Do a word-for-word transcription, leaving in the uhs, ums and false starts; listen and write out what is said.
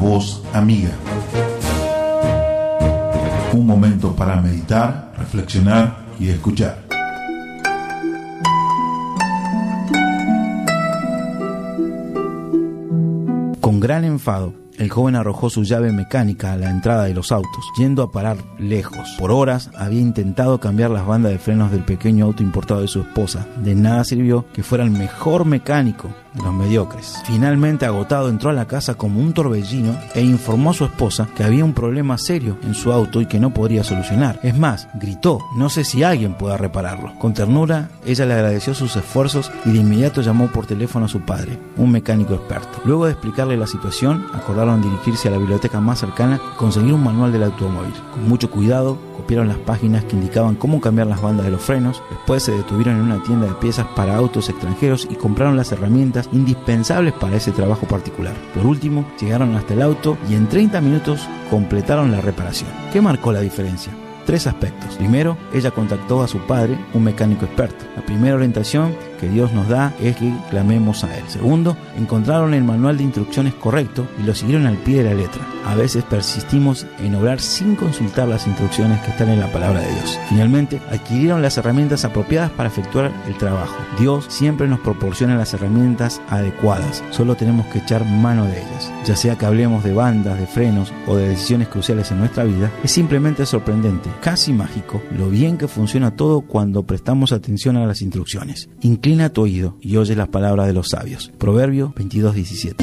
voz amiga. Un momento para meditar, reflexionar y escuchar. Con gran enfado, el joven arrojó su llave mecánica a la entrada de los autos, yendo a parar lejos. Por horas había intentado cambiar las bandas de frenos del pequeño auto importado de su esposa. De nada sirvió que fuera el mejor mecánico de los mediocres. Finalmente, agotado, entró a la casa como un torbellino e informó a su esposa que había un problema serio en su auto y que no podría solucionar. Es más, gritó: "No sé si alguien pueda repararlo". Con ternura, ella le agradeció sus esfuerzos y de inmediato llamó por teléfono a su padre, un mecánico experto. Luego de explicarle la situación, acordaron dirigirse a la biblioteca más cercana y conseguir un manual del automóvil. Con mucho cuidado, copiaron las páginas que indicaban cómo cambiar las bandas de los frenos. Después se detuvieron en una tienda de piezas para autos extranjeros y compraron las herramientas indispensables para ese trabajo particular. Por último, llegaron hasta el auto y en treinta minutos completaron la reparación. ¿Qué marcó la diferencia? Tres aspectos. Primero, ella contactó a su padre, un mecánico experto. La primera orientación que Dios nos da es que clamemos a Él. Segundo, encontraron el manual de instrucciones correcto y lo siguieron al pie de la letra. A veces persistimos en obrar sin consultar las instrucciones que están en la palabra de Dios. Finalmente, adquirieron las herramientas apropiadas para efectuar el trabajo. Dios siempre nos proporciona las herramientas adecuadas. Solo tenemos que echar mano de ellas. Ya sea que hablemos de bandas, de frenos o de decisiones cruciales en nuestra vida, es simplemente sorprendente, casi mágico, lo bien que funciona todo cuando prestamos atención a las instrucciones. Inclina tu oído y oye las palabras de los sabios. Proverbio veintidós diecisiete.